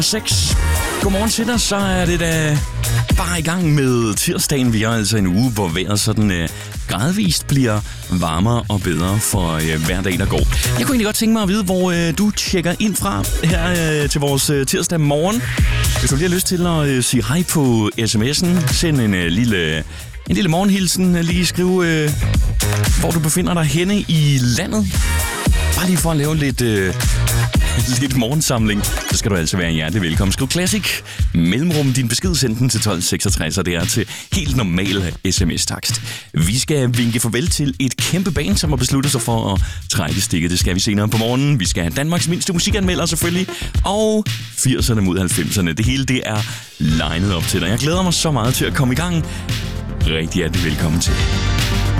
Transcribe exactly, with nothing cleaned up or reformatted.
seks. Godmorgen til dig, så er det da bare i gang med tirsdagen. Vi er altså en uge, hvor vejret sådan øh, gradvist bliver varmere og bedre for øh, hver dag, der går. Jeg kunne egentlig godt tænke mig at vide, hvor øh, du tjekker ind fra her øh, til vores øh, tirsdag morgen. Hvis du lige har lyst til at øh, sige hej på sms'en, send en øh, lille... En lille morgenhilsen, lige skrive, øh, hvor du befinder dig henne i landet. Bare lige for at lave lidt, øh, lidt morgensamling, så skal du altså være hjertelig velkommen. Skriv Classic, mellemrum din besked, send den til tolv seksogtres, og det er til helt normal sms-takst. Vi skal vinke farvel til et kæmpe band, som har besluttet sig for at trække stikket. Det skal vi senere på morgenen. Vi skal have Danmarks mindste musikanmelder selvfølgelig, og firserne mod halvfemserne. Det hele det er legnet op til dig. Jeg glæder mig så meget til at komme i gang. Rigtig hjertelig velkommen til.